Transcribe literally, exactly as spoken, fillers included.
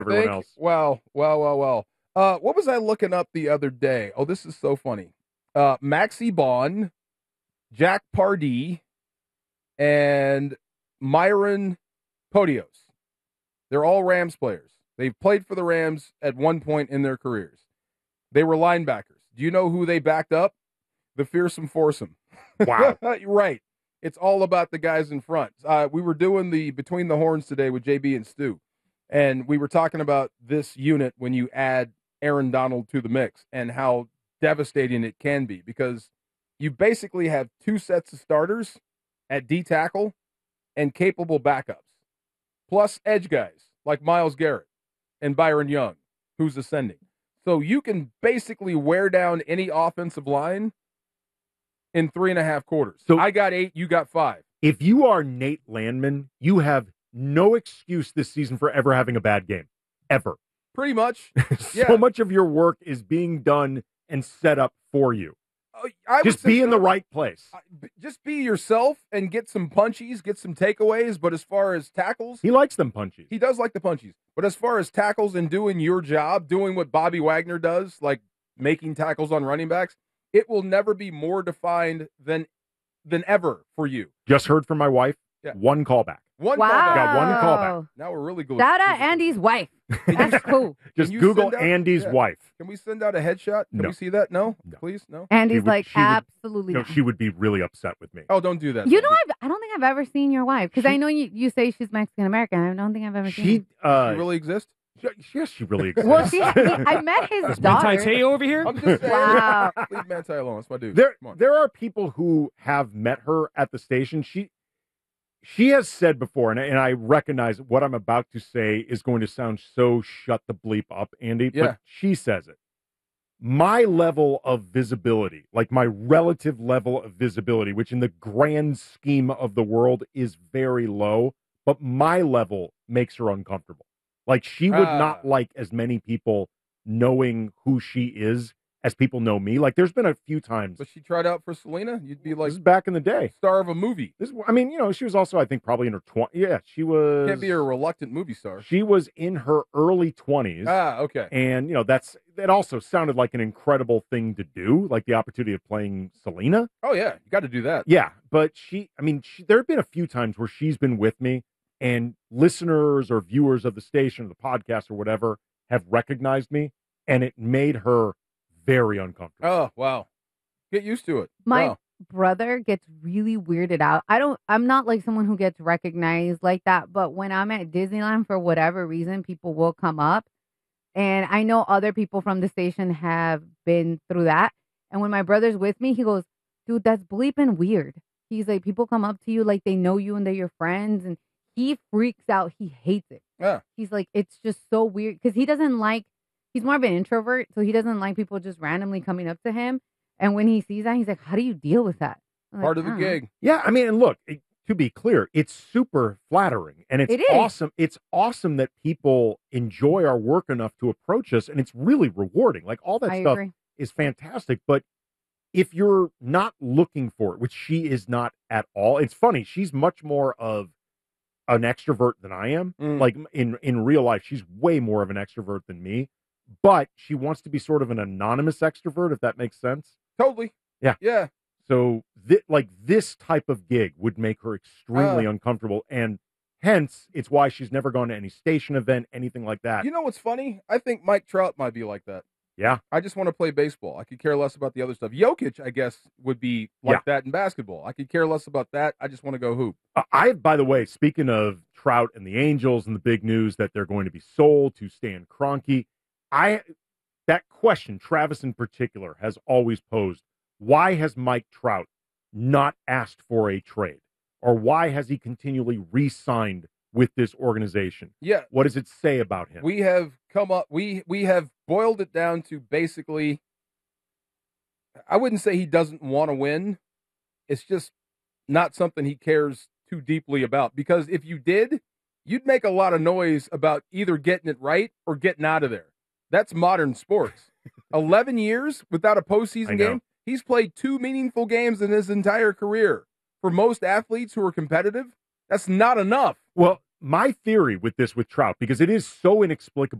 everyone Think, else. well, well, well, well. Uh, what was I looking up the other day? Oh, this is so funny. Uh, Maxie Bond, Jack Pardee, and Myron Podios. They're all Rams players. They've played for the Rams at one point in their careers. They were linebackers. Do you know who they backed up? The fearsome foursome. Wow. Right. It's all about the guys in front. Uh, we were doing the Between the Horns today with J B and Stu, and we were talking about this unit when you add Aaron Donald to the mix and how devastating it can be, because you basically have two sets of starters at D tackle and capable backups, plus edge guys like Myles Garrett and Byron Young, who's ascending. So you can basically wear down any offensive line in three and a half quarters. So I got eight, you got five. If you are Nate Landman, you have no excuse this season for ever having a bad game. Ever. Pretty much. so Yeah. much of your work is being done and set up for you. Uh, I Just would say be in the so. right place. I- b- Just be yourself and get some punchies, get some takeaways. But as far as tackles, He likes them punchies. he does like the punchies. But as far as tackles and doing your job, doing what Bobby Wagner does, like making tackles on running backs, it will never be more defined than than ever for you. Just heard from my wife. Yeah. One callback. One Wow. callback. Got one callback. Now we're really good. Shout out Andy's wife. That's cool. Just you Google send out- Andy's yeah. wife. Can we send out a headshot? Can No. we see that? No? No. Please? No? Andy's would- like, she would- absolutely No, not. she would be really upset with me. Oh, don't do that. You Andy. know, I've, I don't think I've ever seen your wife, because I know you, you say she's Mexican American. I don't think I've ever seen She, uh, Does she really exist? yes, she really exists. her. Well, she, I met his Is daughter. Mentai Teo over here? I'm just saying. Wow. Leave Manti alone. That's my dude. There, Come on. there are people who have met her at the station. She, she has said before, and, and I recognize what I'm about to say is going to sound so shut the bleep up, Andy. Yeah. But she says it. My level of visibility, like my relative level of visibility, which in the grand scheme of the world is very low, but my level makes her uncomfortable. Like she would Ah. not like as many people knowing who she is as people know me. Like there's been a few times. But she tried out for Selena. You'd be like This is back in the day. star of a movie. This, is- I mean, you know, she was also, I think, probably in her twenties. Yeah, she was. Can't be a reluctant movie star. She was in her early twenties, Ah, okay. and you know, that's that also sounded like an incredible thing to do, like the opportunity of playing Selena. Oh yeah, you got to do that. Yeah, but she, I mean, she, there have been a few times where she's been with me, and listeners or viewers of the station, or the podcast, or whatever, have recognized me, and it made her very uncomfortable. Oh wow, get used to it. My Wow. brother gets really weirded out. I don't, I'm not like someone who gets recognized like that, but when I'm at Disneyland, for whatever reason, people will come up. And I know other people from the station have been through that. And when my brother's with me, he goes, dude, that's bleeping weird. He's like, people come up to you like they know you and they're your friends. And he freaks out. He hates it. Yeah. He's like, it's just so weird because he doesn't like, he's more of an introvert. So he doesn't like people just randomly coming up to him. And when he sees that, he's like, how do you deal with that? I'm like, Part of the "I don't know." gig. Yeah, I mean, and look, it, to be clear, it's super flattering, and it's It is. awesome. It's awesome that people enjoy our work enough to approach us, and it's really rewarding. Like all that I stuff agree. is fantastic. But if you're not looking for it, which she is not at all, it's funny. She's much more of an extrovert than I am. Mm. Like in in real life, she's way more of an extrovert than me. But she wants to be sort of an anonymous extrovert, if that makes sense. Totally. Yeah. Yeah. So, thi- like this type of gig would make her extremely Uh. uncomfortable, and hence it's why she's never gone to any station event, anything like that. You know what's funny? I think Mike Trout might be like that. Yeah, I just want to play baseball. I could care less about the other stuff. Jokic, I guess, would be like Yeah. that in basketball. I could care less about that. I just want to go hoop. Uh, I, by the way, speaking of Trout and the Angels and the big news that they're going to be sold to Stan Kroenke, I that question, Travis in particular, has always posed: why has Mike Trout not asked for a trade, or why has he continually re-signed with this organization? Yeah. What does it say about him? We have come up we we have boiled it down to basically, I wouldn't say he doesn't want to win. It's just not something he cares too deeply about, because if you did, you'd make a lot of noise about either getting it right or getting out of there. That's modern sports. eleven years without a I postseason know. game. He's played two meaningful games in his entire career. For most athletes who are competitive, that's not enough. Well, my theory with this with Trout, because it is so inexplicable.